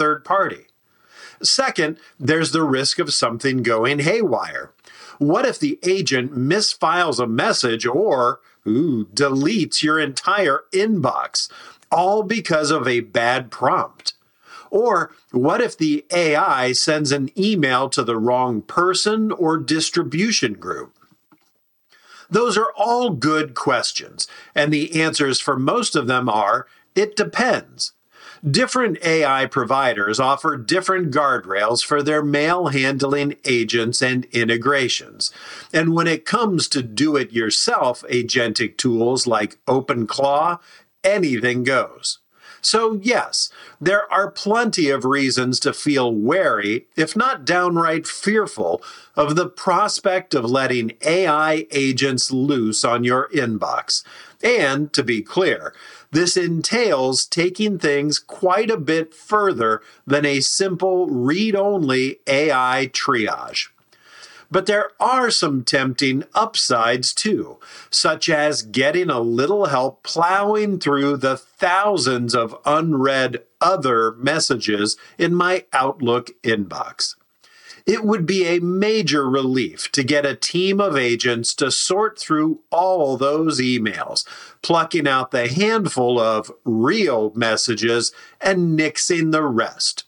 third party. Second, there's the risk of something going haywire. What if the agent misfiles a message or deletes your entire inbox, all because of a bad prompt? Or what if the AI sends an email to the wrong person or distribution group? Those are all good questions, and the answers for most of them are, it depends. Different AI providers offer different guardrails for their mail handling agents and integrations. And when it comes to do-it-yourself agentic tools like OpenClaw, anything goes. So yes, there are plenty of reasons to feel wary, if not downright fearful, of the prospect of letting AI agents loose on your inbox. And, to be clear, this entails taking things quite a bit further than a simple read-only AI triage. But there are some tempting upsides too, such as getting a little help plowing through the thousands of unread other messages in my Outlook inbox. It would be a major relief to get a team of agents to sort through all those emails, plucking out the handful of real messages and nixing the rest.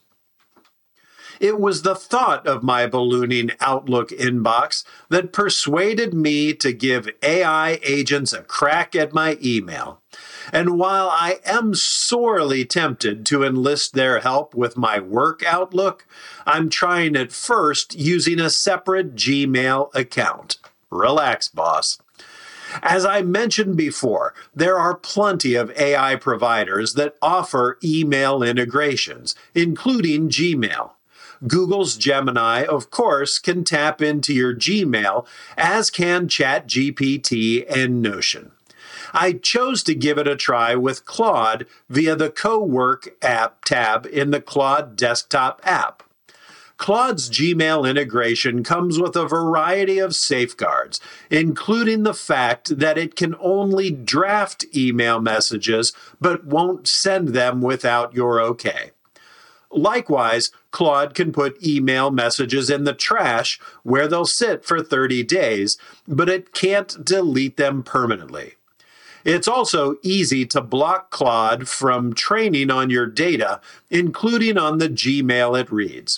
It was the thought of my ballooning Outlook inbox that persuaded me to give AI agents a crack at my email. And while I am sorely tempted to enlist their help with my work Outlook, I'm trying it first using a separate Gmail account. Relax, boss. As I mentioned before, there are plenty of AI providers that offer email integrations, including Gmail. Google's Gemini, of course, can tap into your Gmail, as can ChatGPT and Notion. I chose to give it a try with Claude via the Co-work app tab in the Claude desktop app. Claude's Gmail integration comes with a variety of safeguards, including the fact that it can only draft email messages but won't send them without your okay. Likewise, Claude can put email messages in the trash where they'll sit for 30 days, but it can't delete them permanently. It's also easy to block Claude from training on your data, including on the Gmail it reads.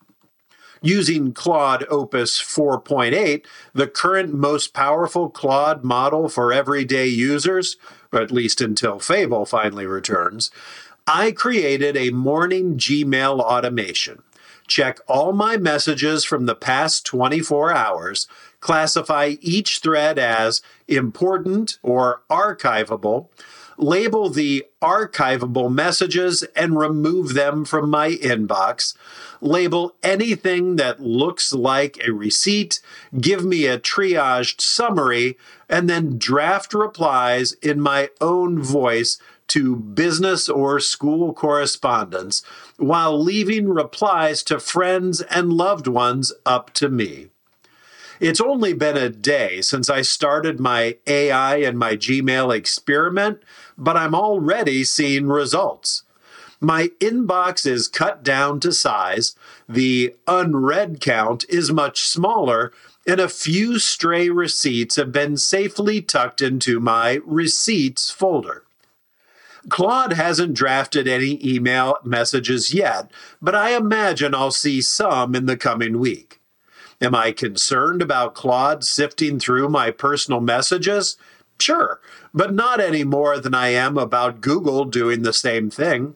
Using Claude Opus 4.8, the current most powerful Claude model for everyday users, or at least until Fable finally returns, I created a morning Gmail automation. Check all my messages from the past 24 hours, classify each thread as important or archivable, label the archivable messages and remove them from my inbox, label anything that looks like a receipt, give me a triaged summary, and then draft replies in my own voice to business or school correspondence, while leaving replies to friends and loved ones up to me. It's only been a day since I started my AI and my Gmail experiment, but I'm already seeing results. My inbox is cut down to size, the unread count is much smaller, and a few stray receipts have been safely tucked into my receipts folder. Claude hasn't drafted any email messages yet, but I imagine I'll see some in the coming week. Am I concerned about Claude sifting through my personal messages? Sure, but not any more than I am about Google doing the same thing.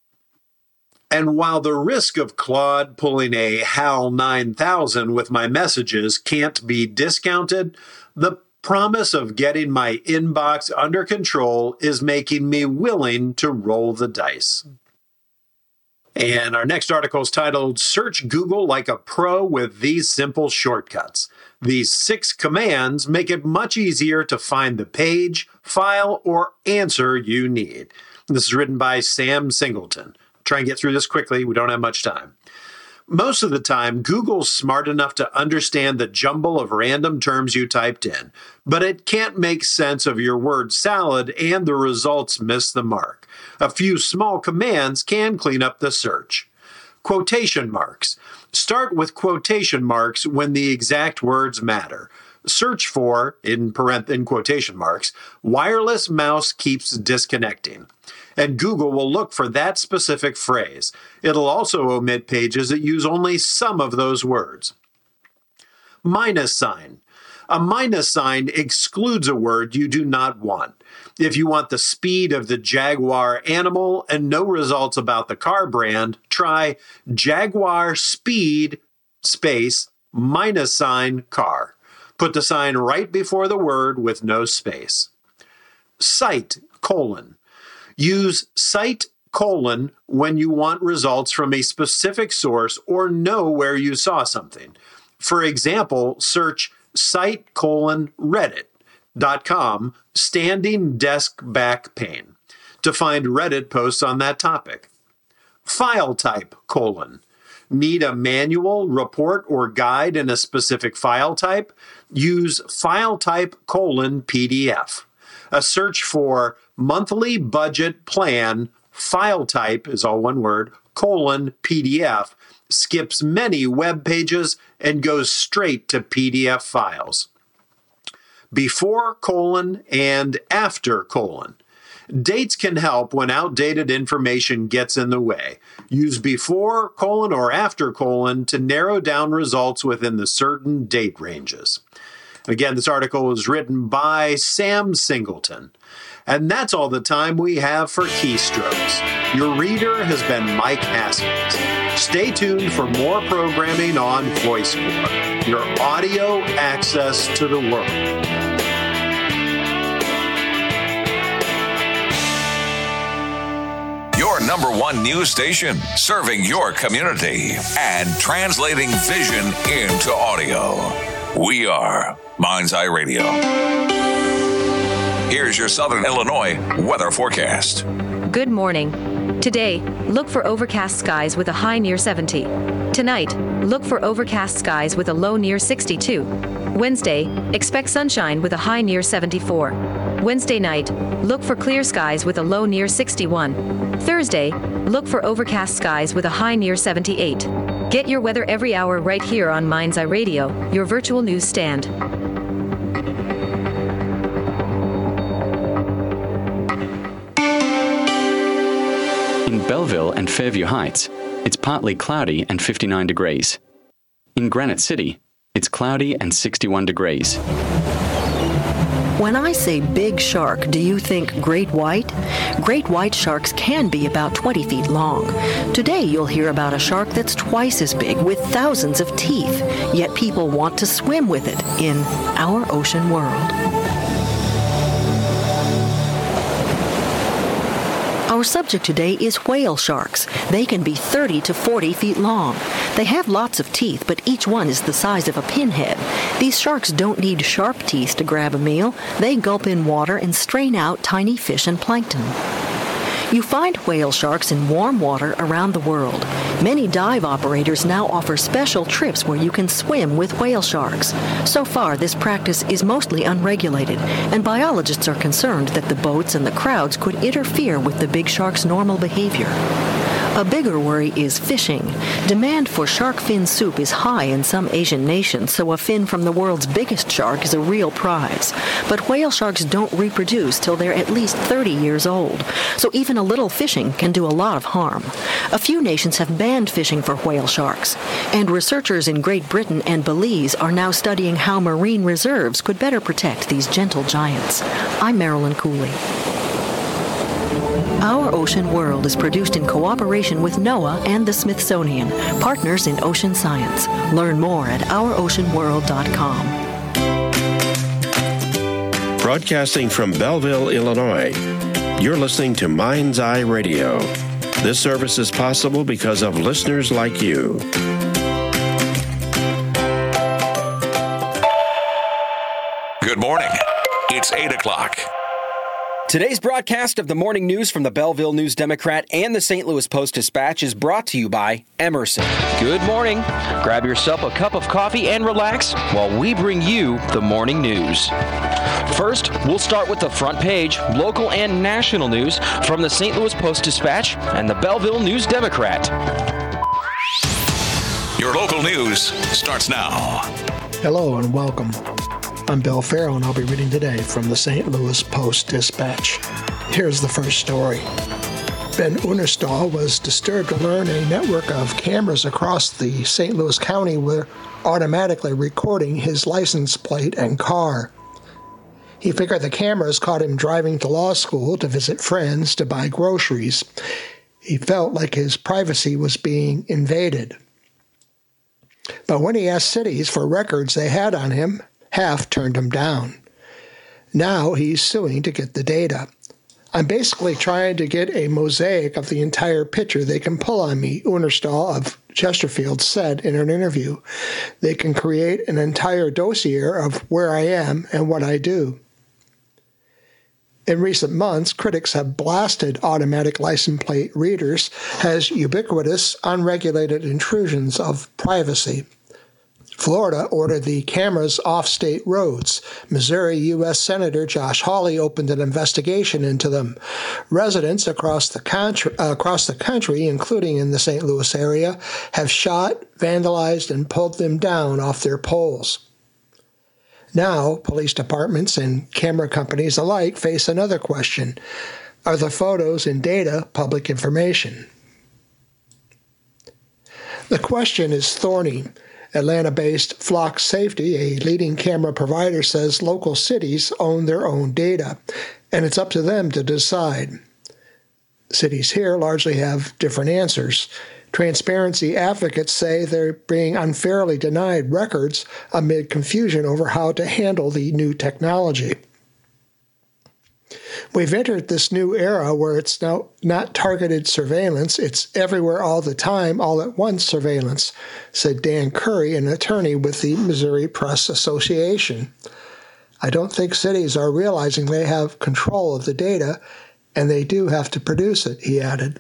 And while the risk of Claude pulling a HAL 9000 with my messages can't be discounted, the promise of getting my inbox under control is making me willing to roll the dice. And our next article is titled, Search Google Like a Pro with These Simple Shortcuts. These 6 commands make it much easier to find the page, file, or answer you need. This is written by Sam Singleton. Try and get through this quickly. We don't have much time. Most of the time, Google's smart enough to understand the jumble of random terms you typed in, but it can't make sense of your word salad and the results miss the mark. A few small commands can clean up the search. Quotation marks. Start with quotation marks when the exact words matter. Search for, in quotation marks, wireless mouse keeps disconnecting. And Google will look for that specific phrase. It'll also omit pages that use only some of those words. Minus sign. A minus sign excludes a word you do not want. If you want the speed of the Jaguar animal and no results about the car brand, try Jaguar speed space minus sign car. Put the sign right before the word with no space. Cite, : Use cite, : when you want results from a specific source or know where you saw something. For example, search cite, : reddit.com standing desk back pain to find Reddit posts on that topic. File type, : Need a manual, report, or guide in a specific file type? Use file type : PDF. A search for monthly budget plan, file type is all one word, : PDF, skips many web pages and goes straight to PDF files. Before : and after : Dates can help when outdated information gets in the way. Use before : or after : to narrow down results within the certain date ranges. Again, this article was written by Sam Singleton. And that's all the time we have for Keystrokes. Your reader has been Mike Haskins. Stay tuned for more programming on VoiceCore, your audio access to the world. Your number one news station, serving your community and translating vision into audio. We are Mind's Eye Radio. Here's your Southern Illinois weather forecast. Good morning. Today, look for overcast skies with a high near 70. Tonight, look for overcast skies with a low near 62. Wednesday, expect sunshine with a high near 74. Wednesday night, look for clear skies with a low near 61. Thursday, look for overcast skies with a high near 78. Get your weather every hour right here on Mind's Eye Radio, your virtual news stand. In Belleville and Fairview Heights, it's partly cloudy and 59 degrees. In Granite City, it's cloudy and 61 degrees. When I say big shark, do you think great white? Great white sharks can be about 20 feet long. Today you'll hear about a shark that's twice as big with thousands of teeth, yet people want to swim with it in our ocean world. Our subject today is whale sharks. They can be 30 to 40 feet long. They have lots of teeth, but each one is the size of a pinhead. These sharks don't need sharp teeth to grab a meal. They gulp in water and strain out tiny fish and plankton. You find whale sharks in warm water around the world. Many dive operators now offer special trips where you can swim with whale sharks. So far, this practice is mostly unregulated, and biologists are concerned that the boats and the crowds could interfere with the big shark's normal behavior. A bigger worry is fishing. Demand for shark fin soup is high in some Asian nations, so a fin from the world's biggest shark is a real prize. But whale sharks don't reproduce till they're at least 30 years old, so even a little fishing can do a lot of harm. A few nations have banned fishing for whale sharks, and researchers in Great Britain and Belize are now studying how marine reserves could better protect these gentle giants. I'm Marilyn Cooley. Our Ocean World is produced in cooperation with NOAA and the Smithsonian, partners in ocean science. Learn more at ouroceanworld.com. Broadcasting from Belleville, Illinois, you're listening to Mind's Eye Radio. This service is possible because of listeners like you. Good morning. It's 8 o'clock. Today's broadcast of the morning news from the Belleville News-Democrat and the St. Louis Post-Dispatch is brought to you by Emerson. Good morning. Grab yourself a cup of coffee and relax while we bring you the morning news. First, we'll start with the front page, local and national news from the St. Louis Post-Dispatch and the Belleville News-Democrat. Local news starts now. Hello and welcome. I'm Bill Farrell, and I'll be reading today from the St. Louis Post-Dispatch. Here's the first story. Ben Unerstahl was disturbed to learn a network of cameras across the St. Louis County were automatically recording his license plate and car. He figured the cameras caught him driving to law school, to visit friends, to buy groceries. He felt like his privacy was being invaded. But when he asked cities for records they had on him, half turned him down. Now he's suing to get the data. I'm basically trying to get a mosaic of the entire picture they can pull on me, Unerstahl of Chesterfield said in an interview. They can create an entire dossier of where I am and what I do. In recent months, critics have blasted automatic license plate readers as ubiquitous, unregulated intrusions of privacy. Florida ordered the cameras off state roads. Missouri U.S. Senator Josh Hawley opened an investigation into them. Residents across the country, including in the St. Louis area, have shot, vandalized, and pulled them down off their poles. Now, police departments and camera companies alike face another question. Are the photos and data public information? The question is thorny. Atlanta-based Flock Safety, a leading camera provider, says local cities own their own data, and it's up to them to decide. Cities here largely have different answers. Transparency advocates say they're being unfairly denied records amid confusion over how to handle the new technology. We've entered this new era where it's now not targeted surveillance, it's everywhere all the time, all at once surveillance, said Dan Curry, an attorney with the Missouri Press Association. I don't think cities are realizing they have control of the data, and they do have to produce it, he added.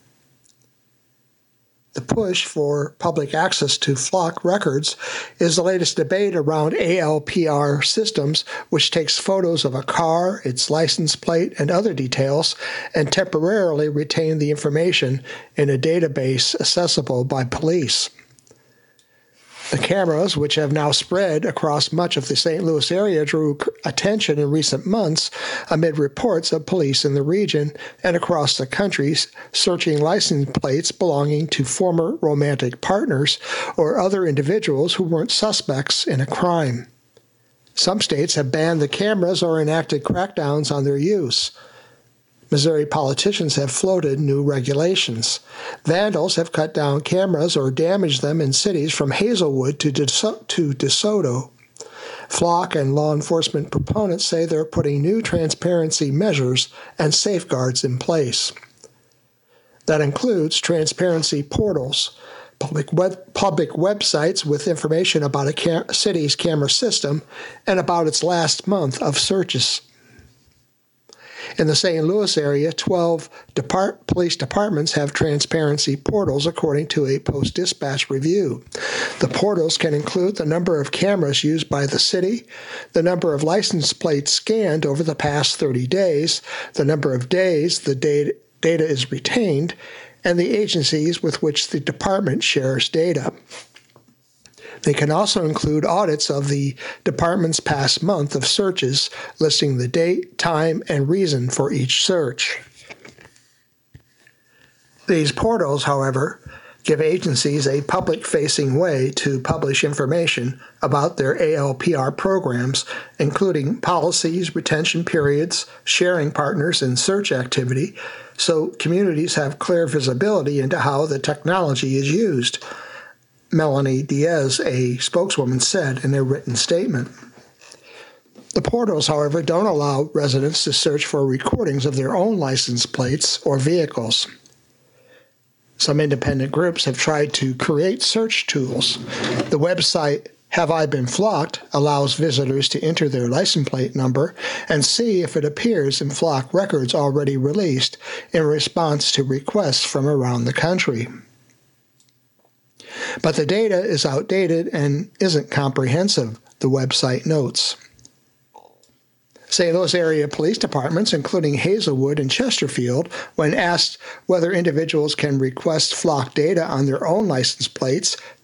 The push for public access to Flock records is the latest debate around ALPR systems, which takes photos of a car, its license plate, and other details, and temporarily retain the information in a database accessible by police. The cameras, which have now spread across much of the St. Louis area, drew attention in recent months amid reports of police in the region and across the country searching license plates belonging to former romantic partners or other individuals who weren't suspects in a crime. Some states have banned the cameras or enacted crackdowns on their use. Missouri politicians have floated new regulations. Vandals have cut down cameras or damaged them in cities from Hazelwood to DeSoto. Flock and law enforcement proponents say they're putting new transparency measures and safeguards in place. That includes transparency portals, public websites with information about a city's camera system and about its last month of searches. In the St. Louis area, 12 police departments have transparency portals, according to a Post-Dispatch review. The portals can include the number of cameras used by the city, the number of license plates scanned over the past 30 days, the number of days the data is retained, and the agencies with which the department shares data. They can also include audits of the department's past month of searches, listing the date, time, and reason for each search. These portals, however, give agencies a public-facing way to publish information about their ALPR programs, including policies, retention periods, sharing partners, and search activity, so communities have clear visibility into how the technology is used. Melanie Diaz, a spokeswoman, said in a written statement. The portals, however, don't allow residents to search for recordings of their own license plates or vehicles. Some independent groups have tried to create search tools. The website Have I Been Flocked allows visitors to enter their license plate number and see if it appears in Flock records already released in response to requests from around the country. But the data is outdated and isn't comprehensive, the website notes. St. Louis area police departments, including Hazelwood and Chesterfield, when asked whether individuals can request Flock data on their own license plates,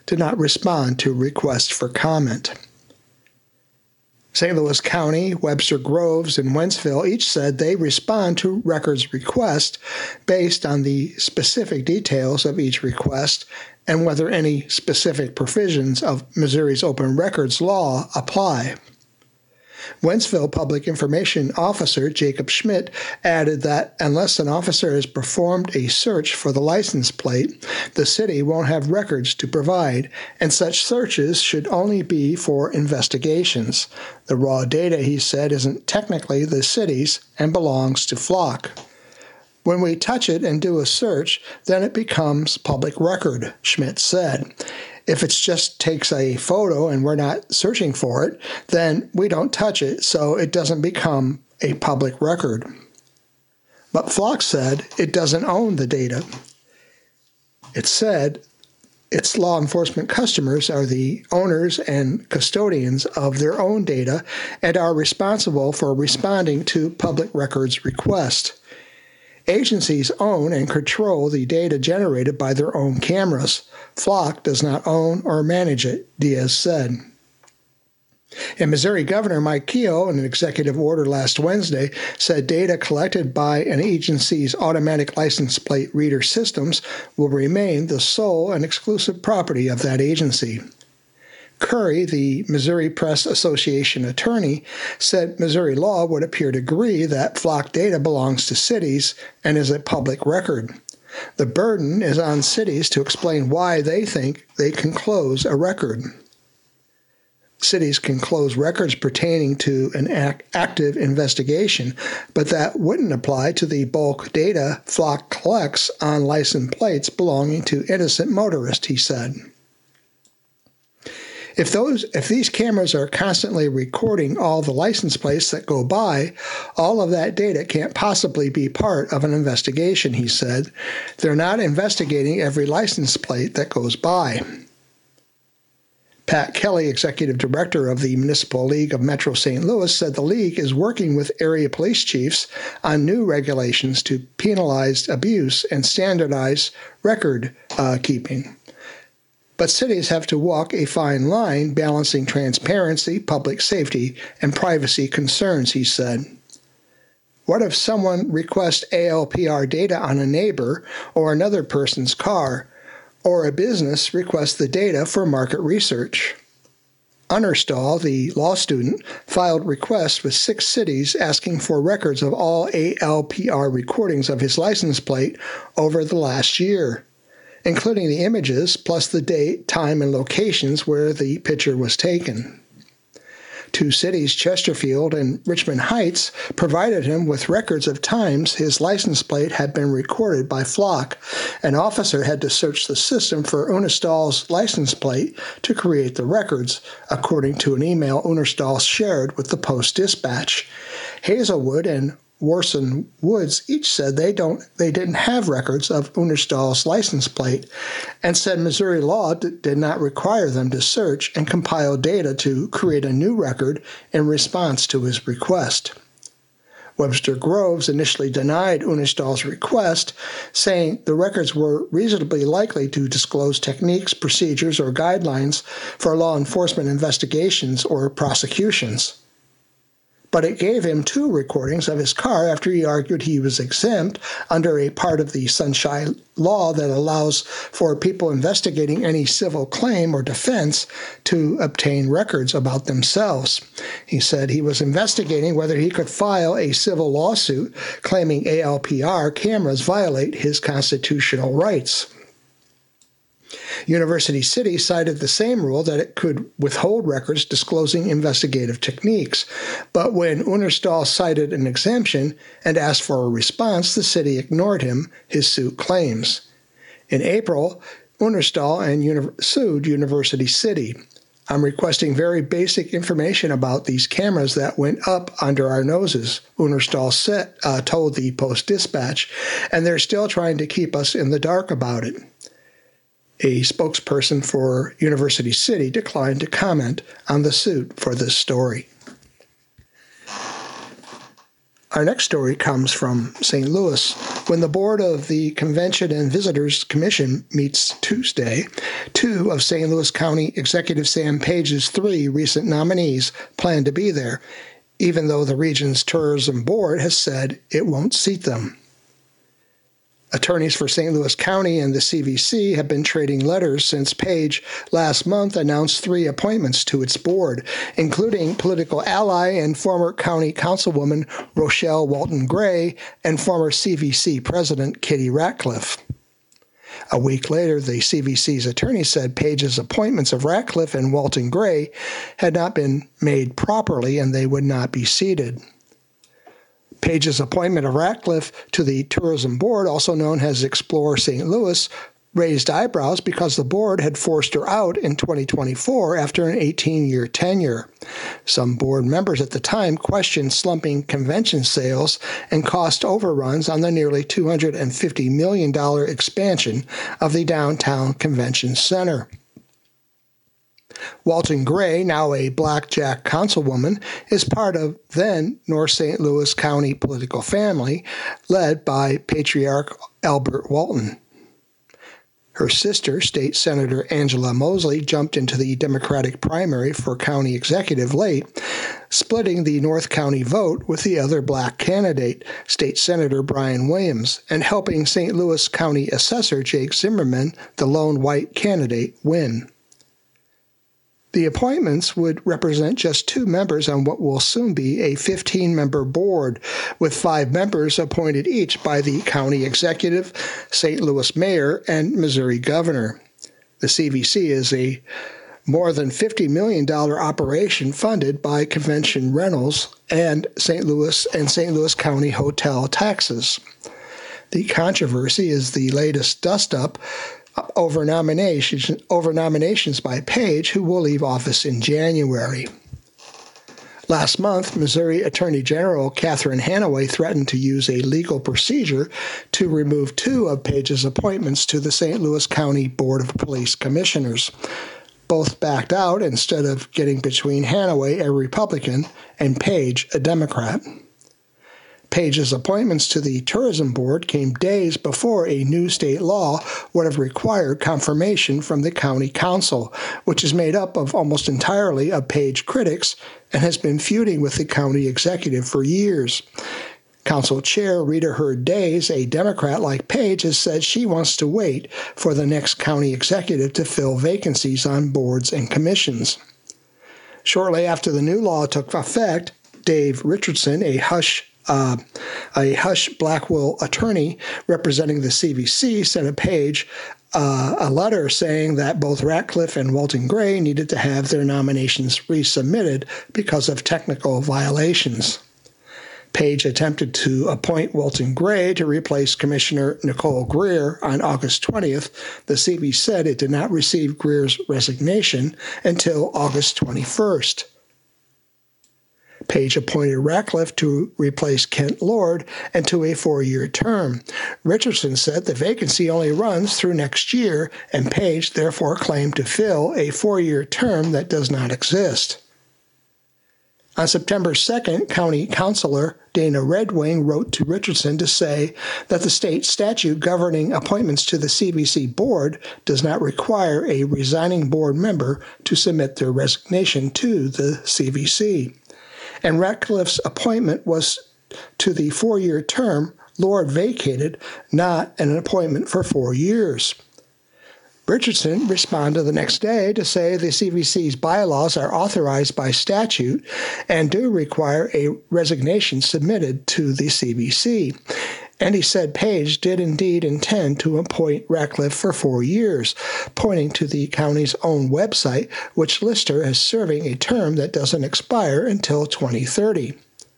did not respond to requests for comment. St. Louis County, Webster Groves, and Wentzville each said they respond to records requests based on the specific details of each request and whether any specific provisions of Missouri's open records law apply. Wentzville Public Information Officer Jacob Schmidt added that unless an officer has performed a search for the license plate, the city won't have records to provide, and such searches should only be for investigations. The raw data, he said, isn't technically the city's and belongs to Flock. When we touch it and do a search, then it becomes public record, Schmidt said. If it just takes a photo and we're not searching for it, then we don't touch it, so it doesn't become a public record. But Flock said it doesn't own the data. It said its law enforcement customers are the owners and custodians of their own data and are responsible for responding to public records requests. Agencies own and control the data generated by their own cameras. Flock does not own or manage it, Diaz said. And Missouri Governor Mike Keogh, in an executive order last Wednesday, said data collected by an agency's automatic license plate reader systems will remain the sole and exclusive property of that agency. Curry, the Missouri Press Association attorney, said Missouri law would appear to agree that Flock data belongs to cities and is a public record. The burden is on cities to explain why they think they can close a record. Cities can close records pertaining to an active investigation, but that wouldn't apply to the bulk data Flock collects on license plates belonging to innocent motorists, he said. If these cameras are constantly recording all the license plates that go by, all of that data can't possibly be part of an investigation, he said. They're not investigating every license plate that goes by. Pat Kelly, executive director of the Municipal League of Metro St. Louis, said the league is working with area police chiefs on new regulations to penalize abuse and standardize record keeping. But cities have to walk a fine line balancing transparency, public safety, and privacy concerns, he said. What if someone requests ALPR data on a neighbor or another person's car, or a business requests the data for market research? Unnerstall, the law student, filed requests with 6 cities asking for records of all ALPR recordings of his license plate over the last year, including the images plus the date, time, and locations where the picture was taken. 2 cities, Chesterfield and Richmond Heights, provided him with records of times his license plate had been recorded by Flock. An officer had to search the system for Unnerstall's license plate to create the records, according to an email Unnerstall shared with the Post-Dispatch. Hazelwood and Warson Woods each said they didn't have records of Unnerstall's license plate and said Missouri law did not require them to search and compile data to create a new record in response to his request. Webster Groves initially denied Unnerstall's request, saying the records were reasonably likely to disclose techniques, procedures, or guidelines for law enforcement investigations or prosecutions. But it gave him 2 recordings of his car after he argued he was exempt under a part of the Sunshine Law that allows for people investigating any civil claim or defense to obtain records about themselves. He said he was investigating whether he could file a civil lawsuit claiming ALPR cameras violate his constitutional rights. University City cited the same rule that it could withhold records disclosing investigative techniques, but when Unnerstall cited an exemption and asked for a response, the city ignored him, his suit claims. In April, Unnerstall sued University City. I'm requesting very basic information about these cameras that went up under our noses, Unnerstall told the Post-Dispatch, and they're still trying to keep us in the dark about it. A spokesperson for University City declined to comment on the suit for this story. Our next story comes from St. Louis. When the board of the Convention and Visitors Commission meets Tuesday, 2 of St. Louis County Executive Sam Page's 3 recent nominees plan to be there, even though the region's tourism board has said it won't seat them. Attorneys for St. Louis County and the CVC have been trading letters since Page last month announced 3 appointments to its board, including political ally and former county councilwoman Rochelle Walton Gray and former CVC president Kitty Ratcliffe. A week later, the CVC's attorney said Page's appointments of Ratcliffe and Walton Gray had not been made properly and they would not be seated. Page's appointment of Ratcliffe to the Tourism Board, also known as Explore St. Louis, raised eyebrows because the board had forced her out in 2024 after an 18-year tenure. Some board members at the time questioned slumping convention sales and cost overruns on the nearly $250 million expansion of the downtown convention center. Walton Gray, now a blackjack councilwoman, is part of then North St. Louis County political family led by patriarch Albert Walton. Her sister, State Senator Angela Mosley, jumped into the Democratic primary for county executive late, splitting the North County vote with the other black candidate, State Senator Brian Williams, and helping St. Louis County Assessor Jake Zimmerman, the lone white candidate, win. The appointments would represent just 2 members on what will soon be a 15-member board, with 5 members appointed each by the county executive, St. Louis mayor, and Missouri governor. The CVC is a more than $50 million operation funded by convention rentals and St. Louis County hotel taxes. The controversy is the latest dust-up over nominations by Page, who will leave office in January. Last month, Missouri Attorney General Catherine Hanaway threatened to use a legal procedure to remove 2 of Page's appointments to the St. Louis County Board of Police Commissioners. Both backed out instead of getting between Hanaway, a Republican, and Page, a Democrat. Page's appointments to the Tourism Board came days before a new state law would have required confirmation from the County Council, which is made up of almost entirely of Page critics and has been feuding with the county executive for years. Council Chair Rita Hurd Days, a Democrat like Page, has said she wants to wait for the next county executive to fill vacancies on boards and commissions. Shortly after the new law took effect, Dave Richardson, a Hush Blackwell attorney representing the CVC, sent Page a letter saying that both Ratcliffe and Walton Gray needed to have their nominations resubmitted because of technical violations. Page attempted to appoint Walton Gray to replace Commissioner Nicole Greer on August 20th. The CVC said it did not receive Greer's resignation until August 21st. Page appointed Ratcliffe to replace Kent Lord and to a 4-year term. Richardson said the vacancy only runs through next year, and Page therefore claimed to fill a 4-year term that does not exist. On September 2nd, County Councilor Dana Redwing wrote to Richardson to say that the state statute governing appointments to the CVC board does not require a resigning board member to submit their resignation to the CVC. And Ratcliffe's appointment was to the 4-year term Lord vacated, not an appointment for 4 years. Richardson responded the next day to say the CVC's bylaws are authorized by statute and do require a resignation submitted to the CVC. And he said Page did indeed intend to appoint Ratcliffe for 4 years, pointing to the county's own website, which lists her as serving a term that doesn't expire until 2030.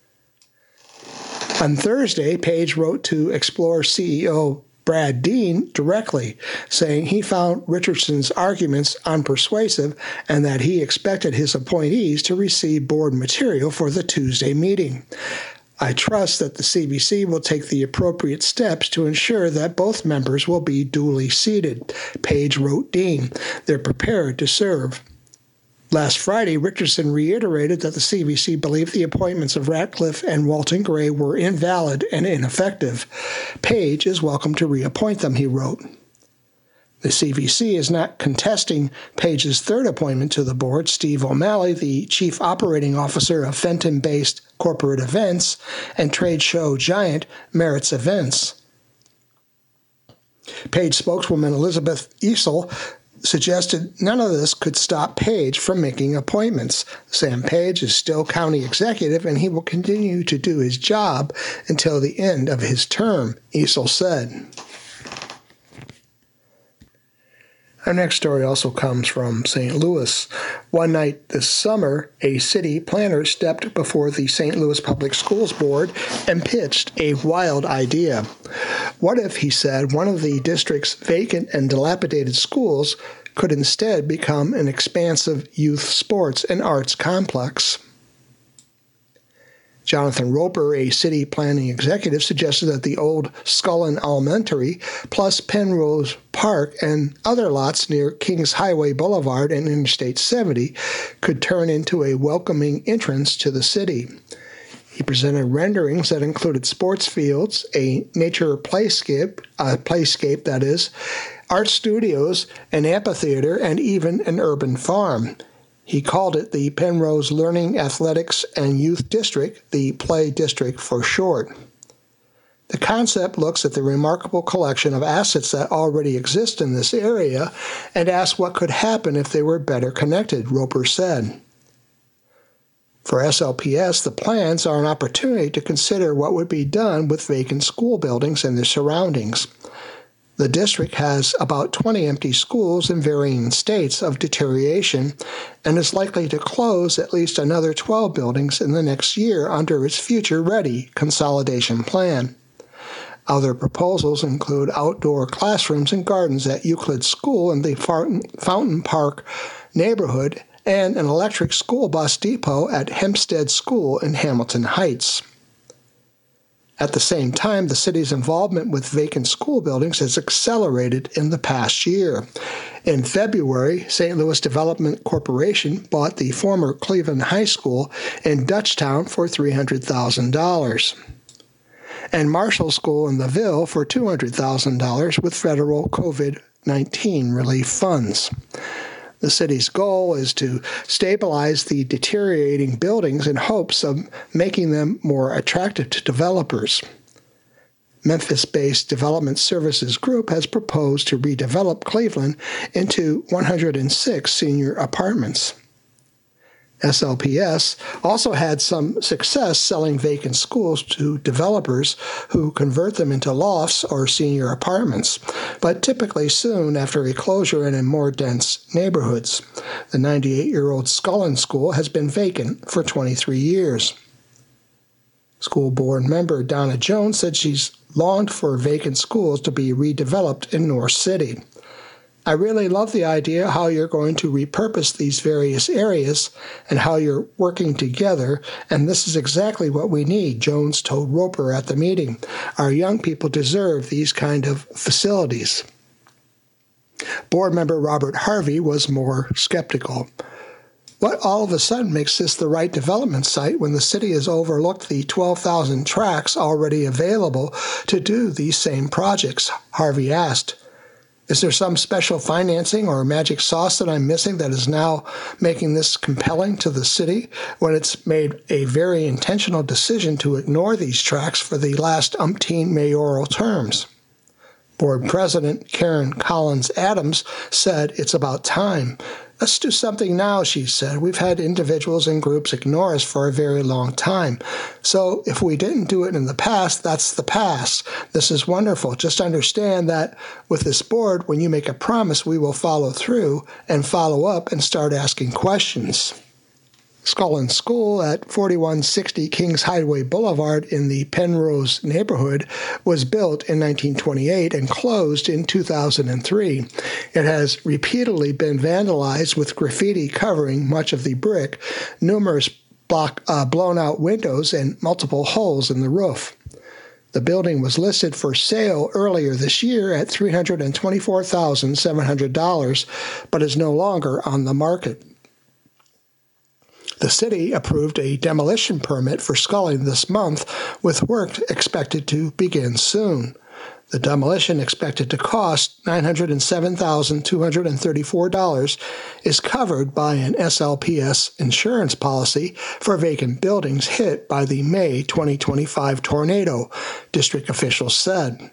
On Thursday, Page wrote to Explore CEO Brad Dean directly, saying he found Richardson's arguments unpersuasive and that he expected his appointees to receive board material for the Tuesday meeting. I trust that the CVC will take the appropriate steps to ensure that both members will be duly seated, Page wrote Dean. They're prepared to serve. Last Friday, Richardson reiterated that the CVC believed the appointments of Ratcliffe and Walton Gray were invalid and ineffective. Page is welcome to reappoint them, he wrote. The CVC is not contesting Page's third appointment to the board. Steve O'Malley, the chief operating officer of Fenton-based corporate events and trade show giant Meritz Events. Page spokeswoman Elizabeth Easel suggested none of this could stop Page from making appointments. Sam Page is still county executive, and he will continue to do his job until the end of his term, Easel said. Our next story also comes from St. Louis. One night this summer, a city planner stepped before the St. Louis Public Schools Board and pitched a wild idea. What if, he said, one of the district's vacant and dilapidated schools could instead become an expansive youth sports and arts complex? Jonathan Roper, a city planning executive, suggested that the old Scullin Elementary, plus Penrose Park and other lots near Kings Highway Boulevard and Interstate 70 could turn into a welcoming entrance to the city. He presented renderings that included sports fields, a nature playscape that is, art studios, an amphitheater, and even an urban farm. He called it the Penrose Learning, Athletics, and Youth District, the Play District for short. The concept looks at the remarkable collection of assets that already exist in this area and asks what could happen if they were better connected, Roper said. For SLPS, the plans are an opportunity to consider what would be done with vacant school buildings and their surroundings. The district has about 20 empty schools in varying states of deterioration and is likely to close at least another 12 buildings in the next year under its future-ready consolidation plan. Other proposals include outdoor classrooms and gardens at Euclid School in the Fountain Park neighborhood and an electric school bus depot at Hempstead School in Hamilton Heights. At the same time, the city's involvement with vacant school buildings has accelerated in the past year. In February, St. Louis Development Corporation bought the former Cleveland High School in Dutchtown for $300,000, and Marshall School in the Ville for $200,000 with federal COVID-19 relief funds. The city's goal is to stabilize the deteriorating buildings in hopes of making them more attractive to developers. Memphis-based Development Services Group has proposed to redevelop Cleveland into 106 senior apartments. SLPS also had some success selling vacant schools to developers who convert them into lofts or senior apartments, but typically soon after a closure and in more dense neighborhoods. The 98-year-old Scullin School has been vacant for 23 years. School board member Donna Jones said she's longed for vacant schools to be redeveloped in North City. I really love the idea how you're going to repurpose these various areas and how you're working together, and this is exactly what we need, Jones told Roper at the meeting. Our young people deserve these kind of facilities. Board member Robert Harvey was more skeptical. What all of a sudden makes this the right development site when the city has overlooked the 12,000 tracts already available to do these same projects? Harvey asked. Is there some special financing or magic sauce that I'm missing that is now making this compelling to the city when it's made a very intentional decision to ignore these tracts for the last umpteen mayoral terms? Board President Karen Collins Adams said it's about time. Let's do something now, she said. We've had individuals and groups ignore us for a very long time. So if we didn't do it in the past, that's the past. This is wonderful. Just understand that with this board, when you make a promise, we will follow through and follow up and start asking questions. Scullin School at 4160 Kings Highway Boulevard in the Penrose neighborhood was built in 1928 and closed in 2003. It has repeatedly been vandalized with graffiti covering much of the brick, numerous blown-out windows, and multiple holes in the roof. The building was listed for sale earlier this year at $324,700, but is no longer on the market. The city approved a demolition permit for Sculling this month, with work expected to begin soon. The demolition, expected to cost $907,234, is covered by an SLPS insurance policy for vacant buildings hit by the May 2025 tornado, district officials said.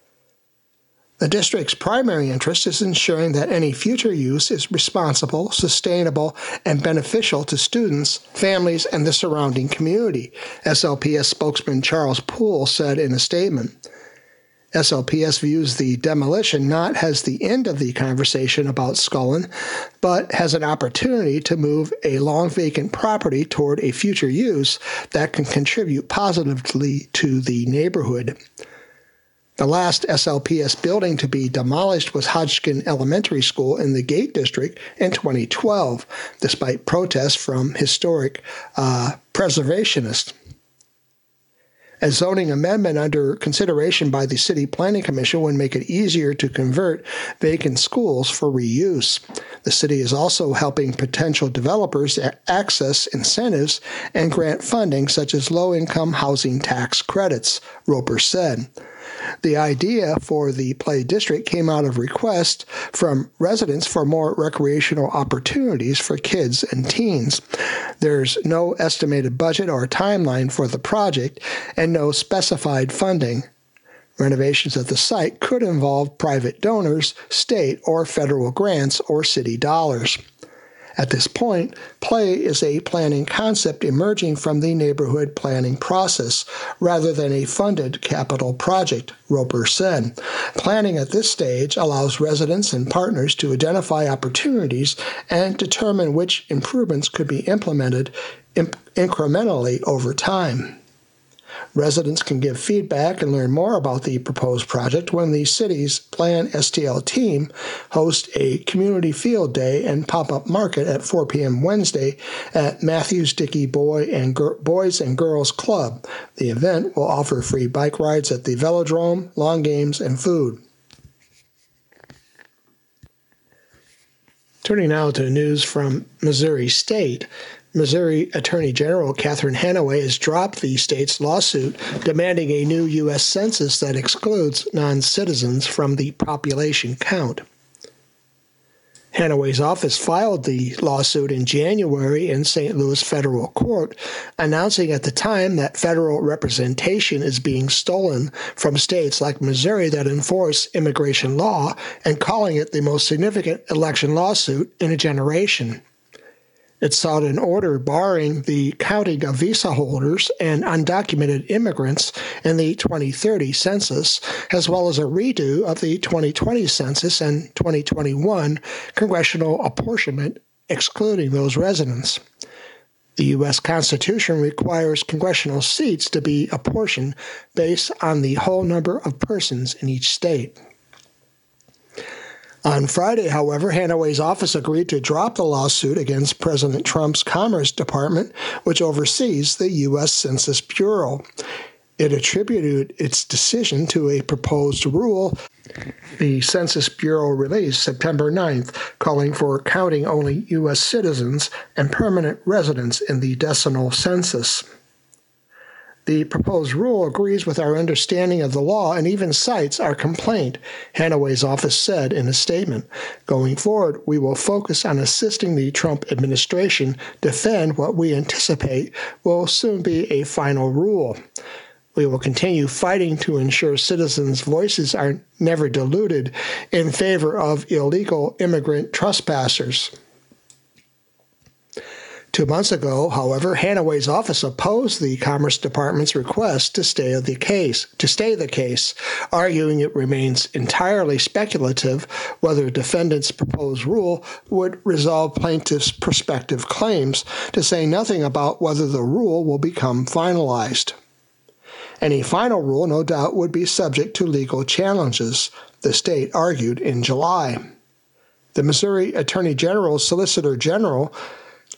The district's primary interest is ensuring that any future use is responsible, sustainable, and beneficial to students, families, and the surrounding community, SLPS spokesman Charles Poole said in a statement. SLPS views the demolition not as the end of the conversation about Scullin, but as an opportunity to move a long-vacant property toward a future use that can contribute positively to the neighborhood. The last SLPS building to be demolished was Hodgkin Elementary School in the Gate District in 2012, despite protests from historic preservationists. A zoning amendment under consideration by the City Planning Commission would make it easier to convert vacant schools for reuse. The city is also helping potential developers access incentives and grant funding such as low-income housing tax credits, Roper said. The idea for the Play District came out of requests from residents for more recreational opportunities for kids and teens. There's no estimated budget or timeline for the project and no specified funding. Renovations at the site could involve private donors, state or federal grants, or city dollars. At this point, Play is a planning concept emerging from the neighborhood planning process rather than a funded capital project, Roper said. Planning at this stage allows residents and partners to identify opportunities and determine which improvements could be implemented incrementally over time. Residents can give feedback and learn more about the proposed project when the city's Plan STL team hosts a community field day and pop-up market at 4 p.m. Wednesday at Matthews Dickey Boys and Girls Club. The event will offer free bike rides at the velodrome, lawn games, and food. Turning now to news from Missouri State. Missouri Attorney General Catherine Hanaway has dropped the state's lawsuit demanding a new U.S. census that excludes non-citizens from the population count. Hanaway's office filed the lawsuit in January in St. Louis federal court, announcing at the time that federal representation is being stolen from states like Missouri that enforce immigration law and calling it the most significant election lawsuit in a generation. It sought an order barring the counting of visa holders and undocumented immigrants in the 2030 census, as well as a redo of the 2020 census and 2021 congressional apportionment, excluding those residents. The U.S. Constitution requires congressional seats to be apportioned based on the whole number of persons in each state. On Friday, however, Hanaway's office agreed to drop the lawsuit against President Trump's Commerce Department, which oversees the U.S. Census Bureau. It attributed its decision to a proposed rule the Census Bureau released September 9th, calling for counting only U.S. citizens and permanent residents in the decimal census. The proposed rule agrees with our understanding of the law and even cites our complaint, Hanaway's office said in a statement. Going forward, we will focus on assisting the Trump administration defend what we anticipate will soon be a final rule. We will continue fighting to ensure citizens' voices are never diluted in favor of illegal immigrant trespassers. 2 months ago, however, Hanaway's office opposed the Commerce Department's request to stay the case, arguing it remains entirely speculative whether defendants' proposed rule would resolve plaintiffs' prospective claims, to say nothing about whether the rule will become finalized. Any final rule, no doubt, would be subject to legal challenges, the state argued in July. The Missouri Attorney General's Solicitor General,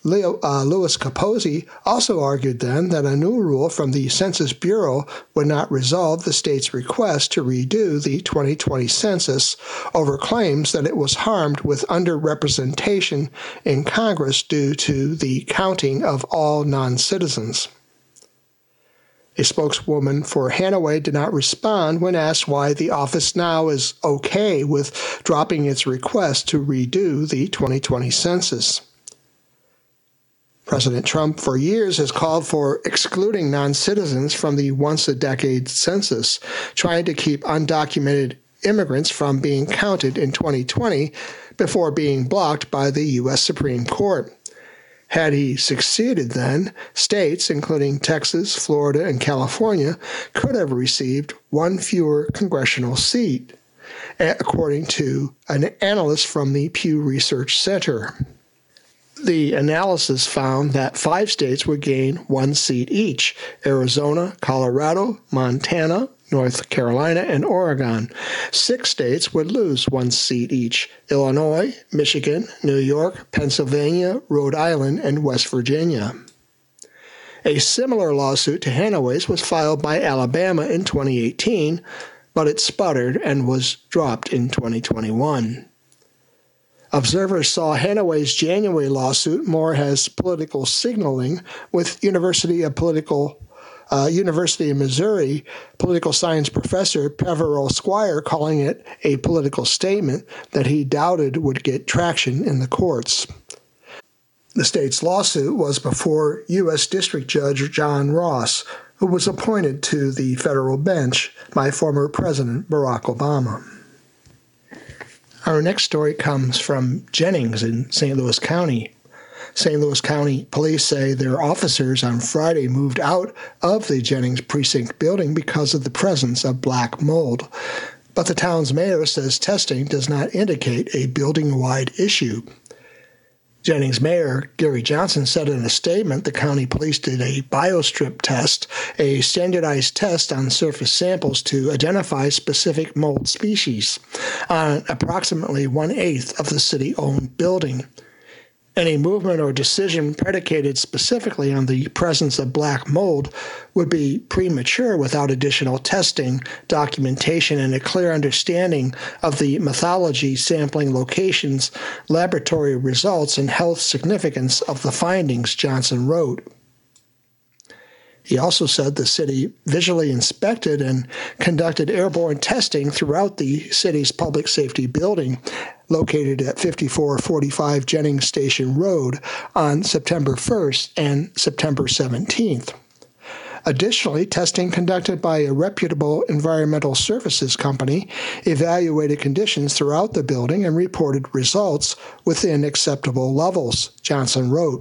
Louis Capozzi also argued then that a new rule from the Census Bureau would not resolve the state's request to redo the 2020 census over claims that it was harmed with underrepresentation in Congress due to the counting of all non-citizens. A spokeswoman for Hanaway did not respond when asked why the office now is okay with dropping its request to redo the 2020 census. President Trump for years has called for excluding non-citizens from the once-a-decade census, trying to keep undocumented immigrants from being counted in 2020 before being blocked by the U.S. Supreme Court. Had he succeeded then, states, including Texas, Florida, and California, could have received one fewer congressional seat, according to an analyst from the Pew Research Center. The analysis found that 5 states would gain 1 seat each: Arizona, Colorado, Montana, North Carolina, and Oregon. 6 states would lose 1 seat each: Illinois, Michigan, New York, Pennsylvania, Rhode Island, and West Virginia. A similar lawsuit to Hanaway's was filed by Alabama in 2018, but it sputtered and was dropped in 2021. Observers saw Hanaway's January lawsuit more as political signaling, with University of Missouri political science professor Peverell Squire calling it a political statement that he doubted would get traction in the courts. The state's lawsuit was before U.S. District Judge John Ross, who was appointed to the federal bench by former President Barack Obama. Our next story comes from Jennings in St. Louis County. St. Louis County police say their officers on Friday moved out of the Jennings precinct building because of the presence of black mold. But the town's mayor says testing does not indicate a building-wide issue. Jennings Mayor Gary Johnson said in a statement the county police did a biostrip test, a standardized test on surface samples to identify specific mold species, on approximately 1/8 of the city-owned building. Any movement or decision predicated specifically on the presence of black mold would be premature without additional testing, documentation, and a clear understanding of the methodology, sampling locations, laboratory results, and health significance of the findings, Johnson wrote. He also said the city visually inspected and conducted airborne testing throughout the city's public safety building, located at 5445 Jennings Station Road, on September 1st and September 17th. Additionally, testing conducted by a reputable environmental services company evaluated conditions throughout the building and reported results within acceptable levels, Johnson wrote.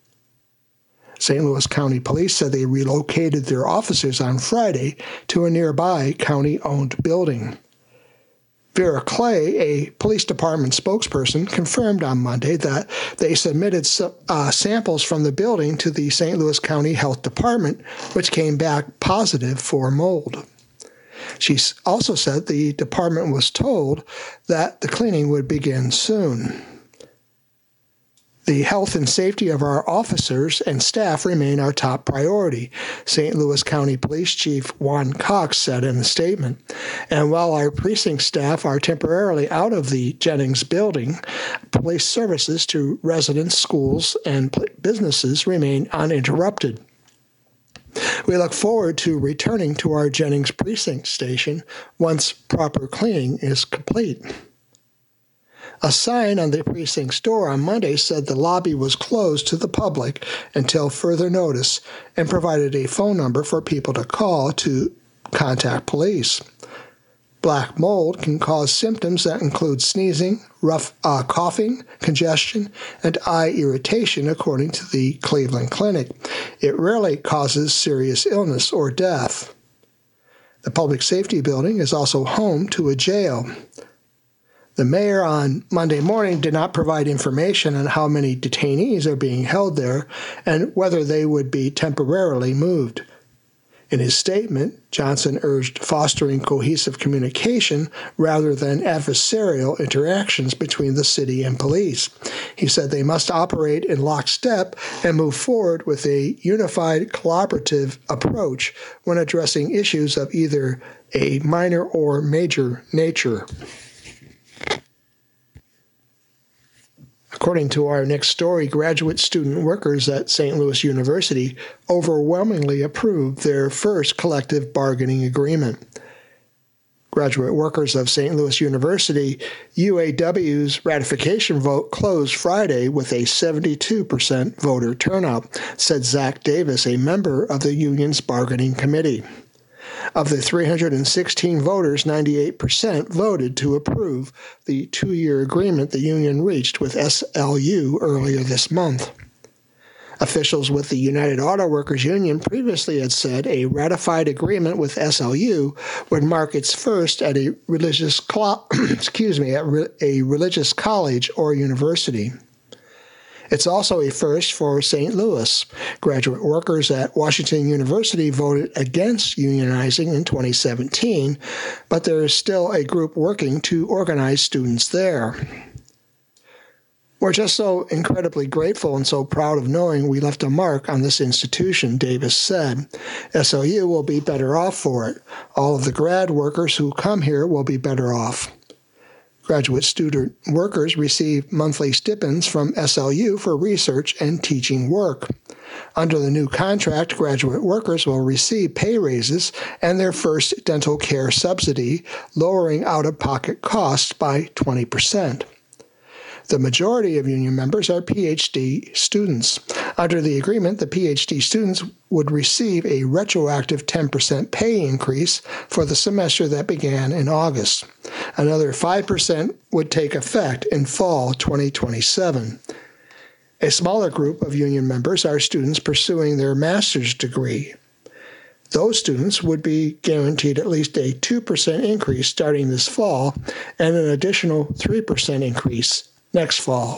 St. Louis County Police said they relocated their officers on Friday to a nearby county-owned building. Vera Clay, a police department spokesperson, confirmed on Monday that they submitted samples from the building to the St. Louis County Health Department, which came back positive for mold. She also said the department was told that the cleaning would begin soon. The health and safety of our officers and staff remain our top priority, St. Louis County Police Chief Juan Cox said in a statement. And while our precinct staff are temporarily out of the Jennings building, police services to residents, schools, and businesses remain uninterrupted. We look forward to returning to our Jennings precinct station once proper cleaning is complete. A sign on the precinct's door on Monday said the lobby was closed to the public until further notice and provided a phone number for people to call to contact police. Black mold can cause symptoms that include sneezing, rough coughing, congestion, and eye irritation, according to the Cleveland Clinic. It rarely causes serious illness or death. The public safety building is also home to a jail. The mayor on Monday morning did not provide information on how many detainees are being held there and whether they would be temporarily moved. In his statement, Johnson urged fostering cohesive communication rather than adversarial interactions between the city and police. He said they must operate in lockstep and move forward with a unified collaborative approach when addressing issues of either a minor or major nature. According to our next story, graduate student workers at St. Louis University overwhelmingly approved their first collective bargaining agreement. Graduate workers of St. Louis University, UAW's ratification vote closed Friday with a 72% voter turnout, said Zach Davis, a member of the union's bargaining committee. Of the 316 voters, 98% voted to approve the 2-year agreement the union reached with SLU earlier this month. Officials with the United Auto Workers Union previously had said a ratified agreement with SLU would mark its first at a religious college or university. It's also a first for St. Louis. Graduate workers at Washington University voted against unionizing in 2017, but there is still a group working to organize students there. We're just so incredibly grateful and so proud of knowing we left a mark on this institution, Davis said. SLU will be better off for it. All of the grad workers who come here will be better off. Graduate student workers receive monthly stipends from SLU for research and teaching work. Under the new contract, graduate workers will receive pay raises and their first dental care subsidy, lowering out-of-pocket costs by 20%. The majority of union members are PhD students. Under the agreement, the PhD students would receive a retroactive 10% pay increase for the semester that began in August. Another 5% would take effect in fall 2027. A smaller group of union members are students pursuing their master's degree. Those students would be guaranteed at least a 2% increase starting this fall and an additional 3% increase next fall.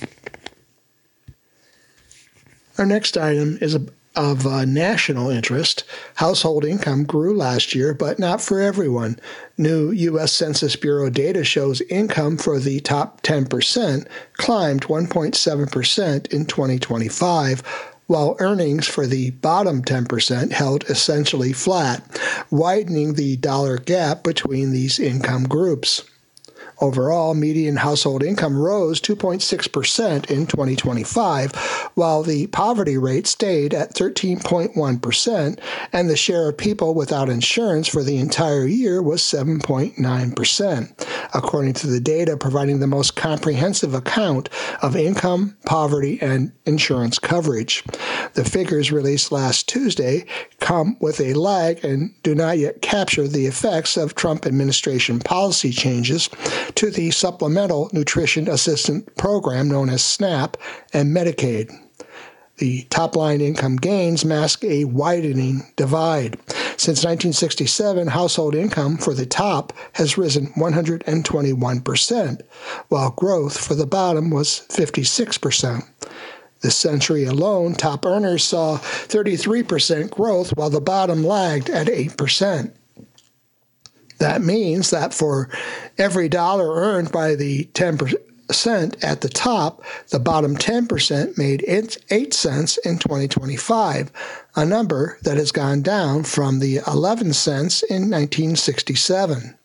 Our next item is of national interest. Household income grew last year, but not for everyone. New U.S. Census Bureau data shows income for the top 10% climbed 1.7% in 2025, while earnings for the bottom 10% held essentially flat, widening the dollar gap between these income groups. Overall, median household income rose 2.6% in 2025, while the poverty rate stayed at 13.1%, and the share of people without insurance for the entire year was 7.9%, according to the data providing the most comprehensive account of income, poverty, and insurance coverage. The figures released last Tuesday come with a lag and do not yet capture the effects of Trump administration policy changes to the Supplemental Nutrition Assistance Program known as SNAP and Medicaid. The top-line income gains mask a widening divide. Since 1967, household income for the top has risen 121%, while growth for the bottom was 56%. This century alone, top earners saw 33% growth, while the bottom lagged at 8%. That means that for every dollar earned by the 10% at the top, the bottom 10% made 8 cents in 2025, a number that has gone down from the 11 cents in 1967.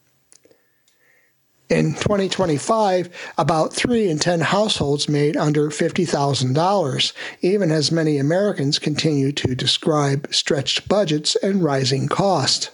In 2025, about 3 in 10 households made under $50,000, even as many Americans continue to describe stretched budgets and rising costs.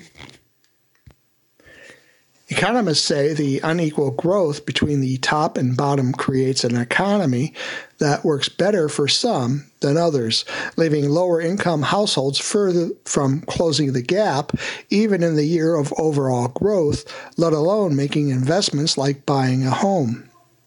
Economists say the unequal growth between the top and bottom creates an economy that works better for some than others, leaving lower-income households further from closing the gap, even in the year of overall growth, let alone making investments like buying a home.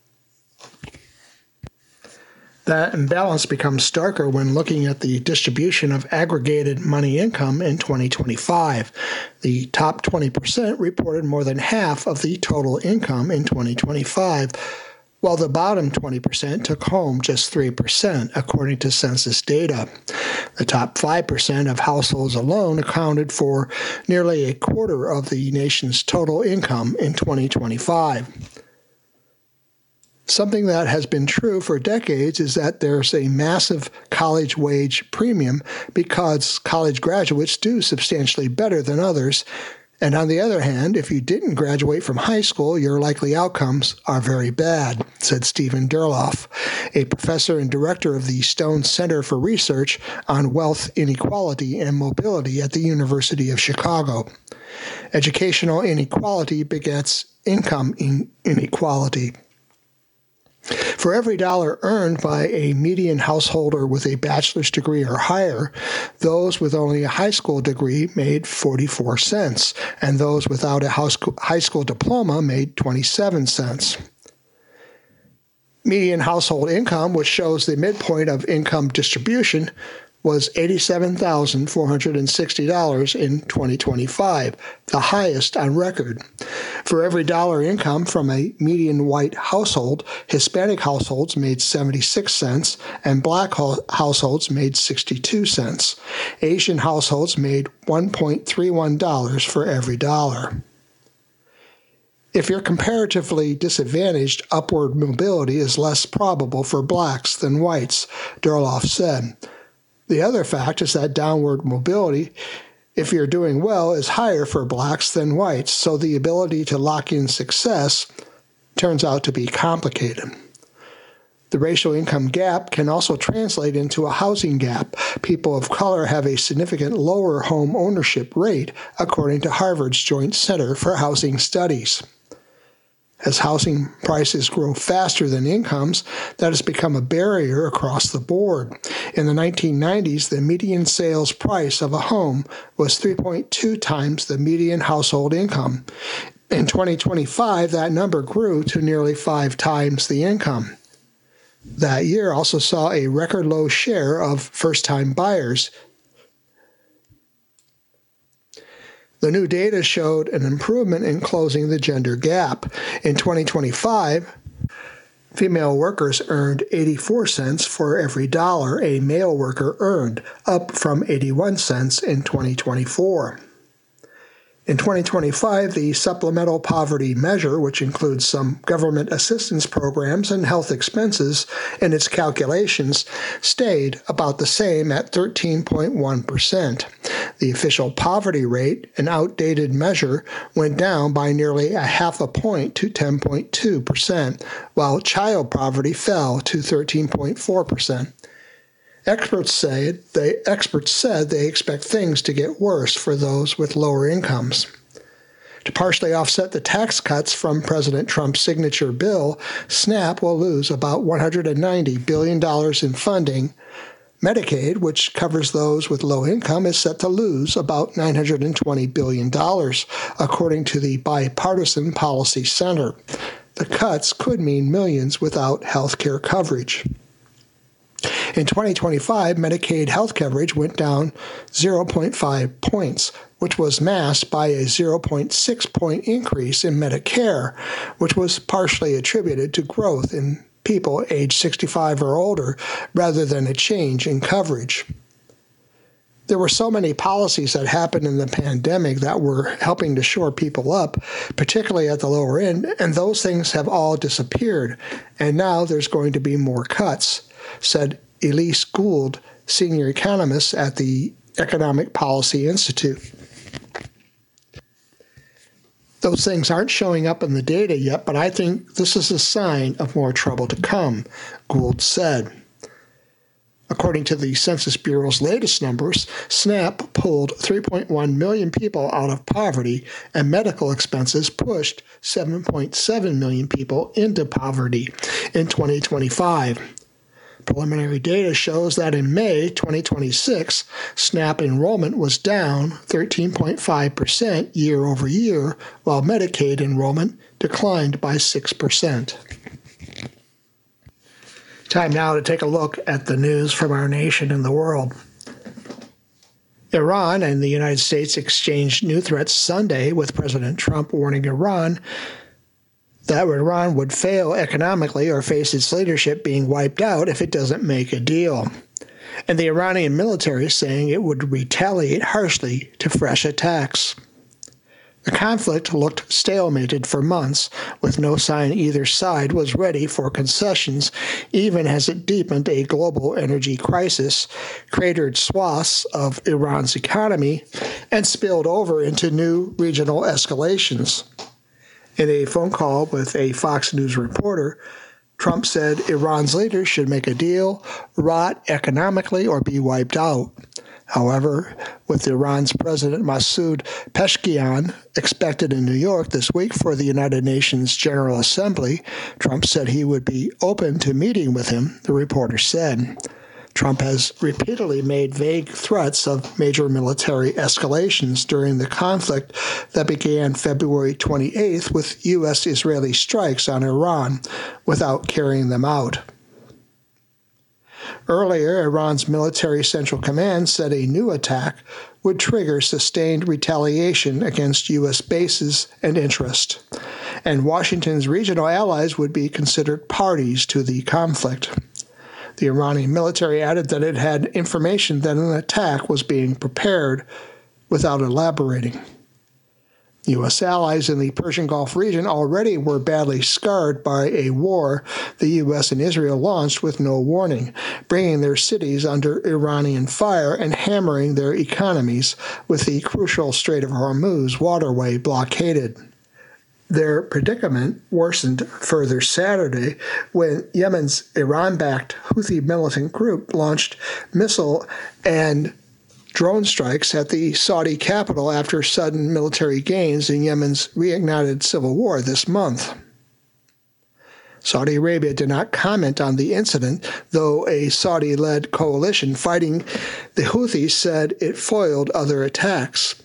That imbalance becomes starker when looking at the distribution of aggregated money income in 2025. The top 20% reported more than half of the total income in 2025, while the bottom 20% took home just 3%, according to census data. The top 5% of households alone accounted for nearly a quarter of the nation's total income in 2025. Something that has been true for decades is that there's a massive college wage premium because college graduates do substantially better than others. And on the other hand, if you didn't graduate from high school, your likely outcomes are very bad, said Stephen Derloff, a professor and director of the Stone Center for Research on Wealth Inequality and Mobility at the University of Chicago. Educational inequality begets income inequality. For every dollar earned by a median householder with a bachelor's degree or higher, those with only a high school degree made 44 cents, and those without a high school diploma made 27 cents. Median household income, which shows the midpoint of income distribution, was $87,460 in 2025, the highest on record. For every dollar income from a median white household, Hispanic households made 76 cents and black households made 62 cents. Asian households made $1.31 for every dollar. If you're comparatively disadvantaged, upward mobility is less probable for blacks than whites, Derloff said. The other fact is that downward mobility, if you're doing well, is higher for blacks than whites, so the ability to lock in success turns out to be complicated. The racial income gap can also translate into a housing gap. People of color have a significant lower home ownership rate, according to Harvard's Joint Center for Housing Studies. As housing prices grow faster than incomes, that has become a barrier across the board. In the 1990s, the median sales price of a home was 3.2 times the median household income. In 2025, that number grew to nearly 5 times the income. That year also saw a record low share of first-time buyers. The new data showed an improvement in closing the gender gap. In 2025, female workers earned 84 cents for every dollar a male worker earned, up from 81 cents in 2024. In 2025, the Supplemental Poverty Measure, which includes some government assistance programs and health expenses in its calculations, stayed about the same at 13.1%. The official poverty rate, an outdated measure, went down by nearly 0.5 point to 10.2%, while child poverty fell to 13.4%. Experts said they expect things to get worse for those with lower incomes. To partially offset the tax cuts from President Trump's signature bill, SNAP will lose about $190 billion in funding. Medicaid, which covers those with low income, is set to lose about $920 billion, according to the Bipartisan Policy Center. The cuts could mean millions without health care coverage. In 2025, Medicaid health coverage went down 0.5 points, which was masked by a 0.6 point increase in Medicare, which was partially attributed to growth in people aged 65 or older rather than a change in coverage. There were so many policies that happened in the pandemic that were helping to shore people up, particularly at the lower end, and those things have all disappeared, and now there's going to be more cuts, said Elise Gould, senior economist at the Economic Policy Institute. Those things aren't showing up in the data yet, but I think this is a sign of more trouble to come, Gould said. According to the Census Bureau's latest numbers, SNAP pulled 3.1 million people out of poverty, and medical expenses pushed 7.7 million people into poverty in 2025. Preliminary data shows that in May 2026, SNAP enrollment was down 13.5% year over year, while Medicaid enrollment declined by 6%. Time now to take a look at the news from our nation and the world. Iran and the United States exchanged new threats Sunday, with President Trump warning Iran that Iran would fail economically or face its leadership being wiped out if it doesn't make a deal. And the Iranian military saying it would retaliate harshly to fresh attacks. The conflict looked stalemated for months, with no sign either side was ready for concessions, even as it deepened a global energy crisis, cratered swaths of Iran's economy, and spilled over into new regional escalations. In a phone call with a Fox News reporter, Trump said Iran's leaders should make a deal, rot economically, or be wiped out. However, with Iran's President Masoud Pezeshkian expected in New York this week for the United Nations General Assembly, Trump said he would be open to meeting with him, the reporter said. Trump has repeatedly made vague threats of major military escalations during the conflict that began February 28th with U.S.-Israeli strikes on Iran without carrying them out. Earlier, Iran's military central command said a new attack would trigger sustained retaliation against U.S. bases and interests, and Washington's regional allies would be considered parties to the conflict. The Iranian military added that it had information that an attack was being prepared without elaborating. U.S. allies in the Persian Gulf region already were badly scarred by a war the U.S. and Israel launched with no warning, bringing their cities under Iranian fire and hammering their economies with the crucial Strait of Hormuz waterway blockaded. Their predicament worsened further Saturday when Yemen's Iran-backed Houthi militant group launched missile and drone strikes at the Saudi capital after sudden military gains in Yemen's reignited civil war this month. Saudi Arabia did not comment on the incident, though a Saudi-led coalition fighting the Houthis said it foiled other attacks.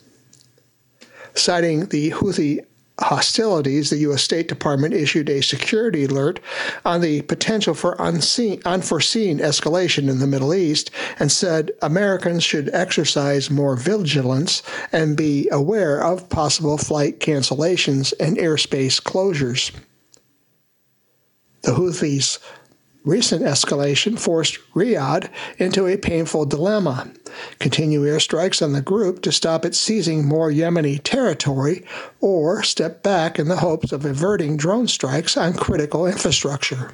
Citing the Houthi hostilities, the U.S. State Department issued a security alert on the potential for unforeseen escalation in the Middle East and said Americans should exercise more vigilance and be aware of possible flight cancellations and airspace closures. The Houthis' recent escalation forced Riyadh into a painful dilemma: continue airstrikes on the group to stop it seizing more Yemeni territory, or step back in the hopes of averting drone strikes on critical infrastructure.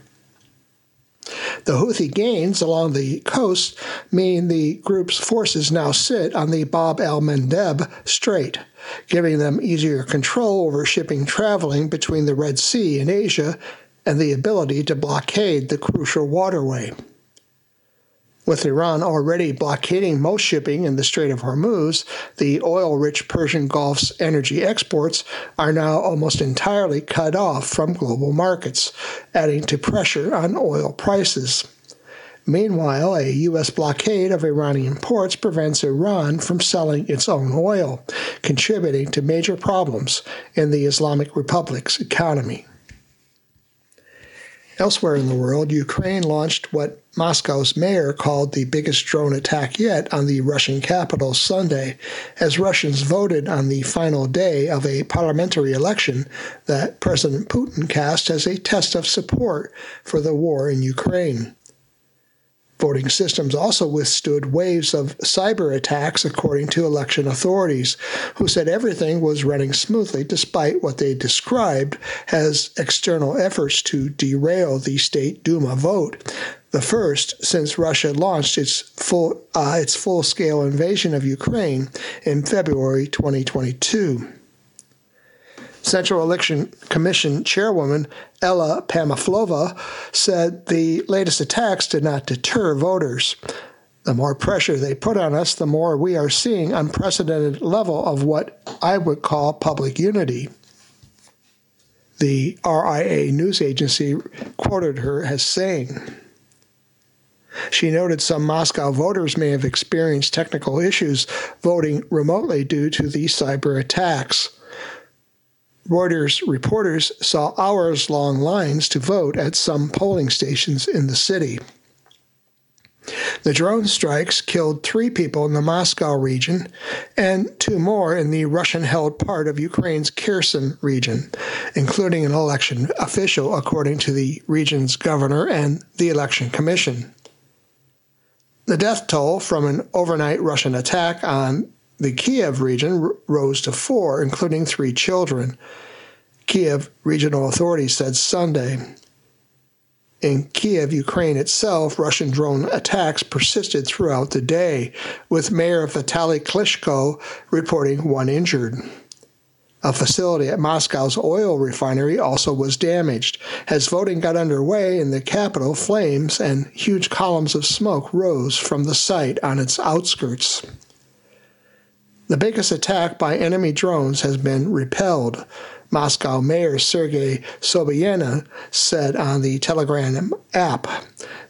The Houthi gains along the coast mean the group's forces now sit on the Bab el-Mandeb Strait, giving them easier control over shipping traveling between the Red Sea and Asia and the ability to blockade the crucial waterway. With Iran already blockading most shipping in the Strait of Hormuz, the oil-rich Persian Gulf's energy exports are now almost entirely cut off from global markets, adding to pressure on oil prices. Meanwhile, a U.S. blockade of Iranian ports prevents Iran from selling its own oil, contributing to major problems in the Islamic Republic's economy. Elsewhere in the world, Ukraine launched what Moscow's mayor called the biggest drone attack yet on the Russian capital Sunday, as Russians voted on the final day of a parliamentary election that President Putin cast as a test of support for the war in Ukraine. Voting systems also withstood waves of cyber attacks, according to election authorities, who said everything was running smoothly despite what they described as external efforts to derail the State Duma vote, the first since Russia launched its full-scale invasion of Ukraine in February 2022. Central Election Commission Chairwoman Ella Pamaflova said the latest attacks did not deter voters. The more pressure they put on us, the more we are seeing unprecedented level of what I would call public unity. The RIA news agency quoted her as saying. She noted some Moscow voters may have experienced technical issues voting remotely due to the cyber attacks. Reuters reporters saw hours-long lines to vote at some polling stations in the city. The drone strikes killed 3 people in the Moscow region and 2 more in the Russian-held part of Ukraine's Kherson region, including an election official, according to the region's governor and the Election Commission. The death toll from an overnight Russian attack on the Kiev region rose to 4, including 3 children. Kiev regional authorities said Sunday. In Kiev, Ukraine itself, Russian drone attacks persisted throughout the day, with Mayor Vitaly Klitschko reporting 1 injured. A facility at Moscow's oil refinery also was damaged. As voting got underway in the capital, flames and huge columns of smoke rose from the site on its outskirts. The biggest attack by enemy drones has been repelled, Moscow Mayor Sergei Sobyanin said on the Telegram app.